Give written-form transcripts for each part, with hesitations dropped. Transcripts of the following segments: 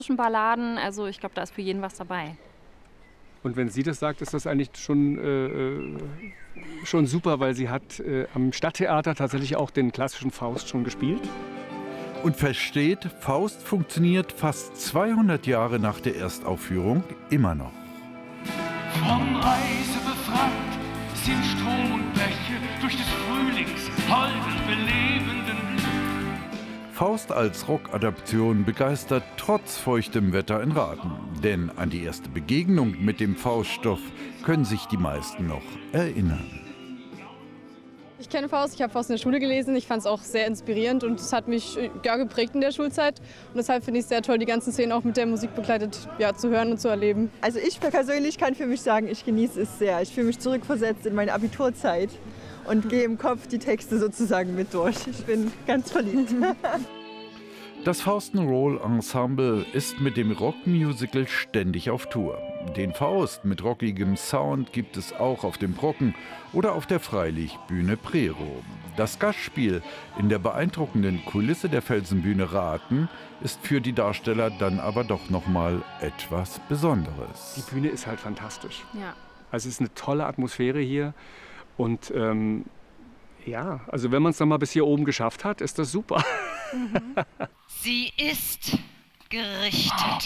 Balladen, also ich glaube, da ist für jeden was dabei. Und wenn sie das sagt, ist das eigentlich schon super, weil sie hat am Stadttheater tatsächlich auch den klassischen Faust schon gespielt. Und versteht, Faust funktioniert fast 200 Jahre nach der Erstaufführung immer noch. Vom Eise befreit sind Strom und Bäche durch des Frühlings holden, belebenden Blüten. Faust als Rockadaption begeistert trotz feuchtem Wetter in Rathen. Denn an die erste Begegnung mit dem Fauststoff können sich die meisten noch erinnern. Ich kenne Faust, ich habe Faust in der Schule gelesen. Ich fand es auch sehr inspirierend und es hat mich geprägt in der Schulzeit. Und deshalb finde ich es sehr toll, die ganzen Szenen auch mit der Musik begleitet zu hören und zu erleben. Also ich persönlich kann für mich sagen, ich genieße es sehr. Ich fühle mich zurückversetzt in meine Abiturzeit und gehe im Kopf die Texte sozusagen mit durch. Ich bin ganz verliebt. Das Faust-'n'-Roll-Ensemble ist mit dem Rockmusical ständig auf Tour. Den Faust mit rockigem Sound gibt es auch auf dem Brocken oder auf der Freilichtbühne Prero. Das Gastspiel in der beeindruckenden Kulisse der Felsenbühne Rathen ist für die Darsteller dann aber doch noch mal etwas Besonderes. Die Bühne ist halt fantastisch. Ja. Also es ist eine tolle Atmosphäre hier und ja, also wenn man es dann mal bis hier oben geschafft hat, ist das super. Sie ist gerichtet.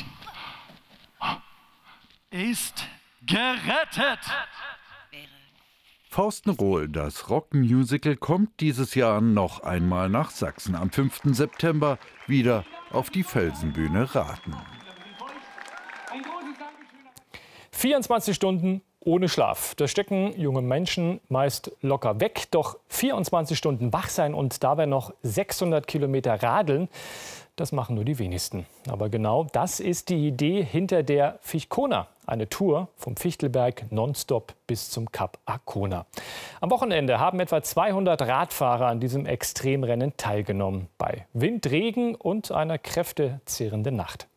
Ist gerettet. Faust-'n'-Roll, das Rockmusical, kommt dieses Jahr noch einmal nach Sachsen. Am 5. September wieder auf die Felsenbühne Rathen. 24 Stunden ohne Schlaf. Da stecken junge Menschen meist locker weg. Doch 24 Stunden wach sein und dabei noch 600 Kilometer radeln, das machen nur die wenigsten. Aber genau das ist die Idee hinter der Fichtkona. Eine Tour vom Fichtelberg nonstop bis zum Kap Arkona. Am Wochenende haben etwa 200 Radfahrer an diesem Extremrennen teilgenommen. Bei Wind, Regen und einer kräftezehrenden Nacht.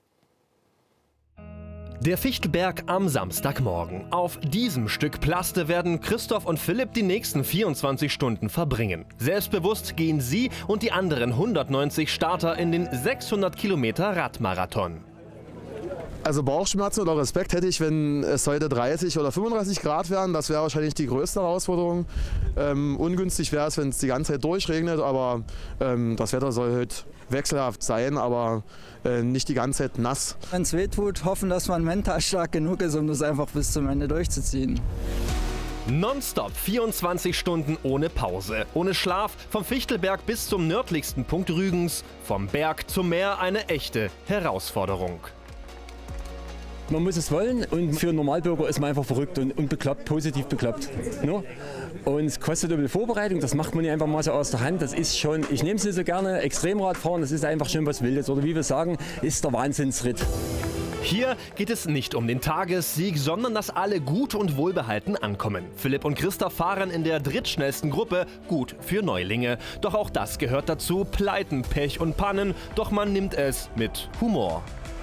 Der Fichtelberg am Samstagmorgen. Auf diesem Stück Plaste werden Christoph und Philipp die nächsten 24 Stunden verbringen. Selbstbewusst gehen sie und die anderen 190 Starter in den 600 Kilometer Radmarathon. Also Bauchschmerzen oder Respekt hätte ich, wenn es heute 30 oder 35 Grad wären. Das wäre wahrscheinlich die größte Herausforderung. Ungünstig wäre es, wenn es die ganze Zeit durchregnet, aber das Wetter soll heute wechselhaft sein, aber nicht die ganze Zeit nass. Wenn es weh tut, hoffen, dass man mental stark genug ist, um das einfach bis zum Ende durchzuziehen. Nonstop 24 Stunden ohne Pause, ohne Schlaf, vom Fichtelberg bis zum nördlichsten Punkt Rügens, vom Berg zum Meer eine echte Herausforderung. Man muss es wollen und für einen Normalbürger ist man einfach verrückt und bekloppt, positiv bekloppt. No? Und es kostet ein bisschen Vorbereitung, das macht man nicht einfach mal so aus der Hand. Das ist schon, ich nehme es nicht so gerne, Extremradfahren, das ist einfach schon was Wildes. Oder wie wir sagen, ist der Wahnsinnsritt. Hier geht es nicht um den Tagessieg, sondern dass alle gut und wohlbehalten ankommen. Philipp und Christa fahren in der drittschnellsten Gruppe, gut für Neulinge. Doch auch das gehört dazu, Pleiten, Pech und Pannen, doch man nimmt es mit Humor.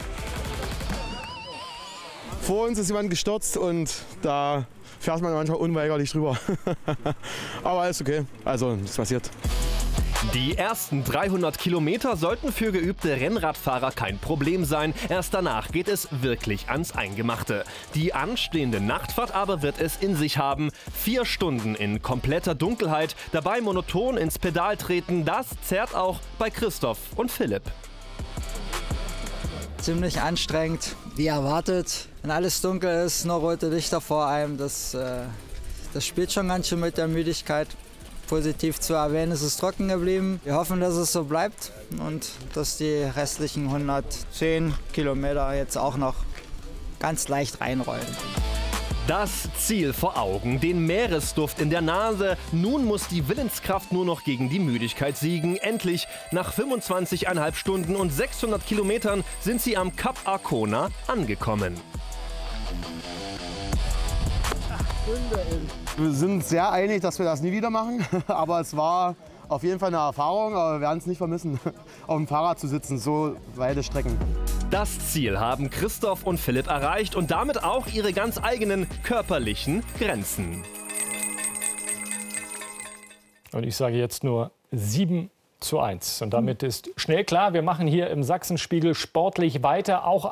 Vor uns ist jemand gestürzt und da fährt man manchmal unweigerlich drüber. Aber alles okay, also nichts passiert. Die ersten 300 Kilometer sollten für geübte Rennradfahrer kein Problem sein. Erst danach geht es wirklich ans Eingemachte. Die anstehende Nachtfahrt aber wird es in sich haben. 4 Stunden in kompletter Dunkelheit, dabei monoton ins Pedal treten, das zerrt auch bei Christoph und Philipp. Ziemlich anstrengend, wie erwartet. Wenn alles dunkel ist, noch rote Lichter vor einem, das spielt schon ganz schön mit der Müdigkeit. Positiv zu erwähnen, ist es trocken geblieben. Wir hoffen, dass es so bleibt und dass die restlichen 110 Kilometer jetzt auch noch ganz leicht reinrollen. Das Ziel vor Augen, den Meeresduft in der Nase. Nun muss die Willenskraft nur noch gegen die Müdigkeit siegen. Endlich, nach 25,5 Stunden und 600 Kilometern sind sie am Kap Arkona angekommen. Wir sind sehr einig, dass wir das nie wieder machen, aber es war auf jeden Fall eine Erfahrung, aber wir werden es nicht vermissen, auf dem Fahrrad zu sitzen, so weite Strecken. Das Ziel haben Christoph und Philipp erreicht und damit auch ihre ganz eigenen körperlichen Grenzen. Und ich sage jetzt nur 7:1. Und damit ist schnell klar, wir machen hier im Sachsenspiegel sportlich weiter. Auch